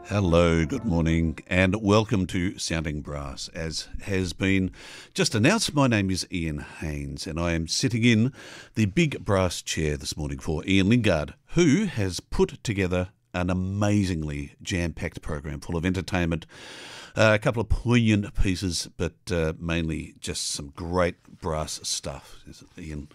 Hello, good morning, and welcome to Sounding Brass. As has been just announced, my name is Ian Haynes, and I am sitting in the big brass chair this morning for Ian Lingard, who has put together an amazingly jam-packed program full of entertainment, a couple of poignant pieces, but mainly just some great brass stuff. Ian,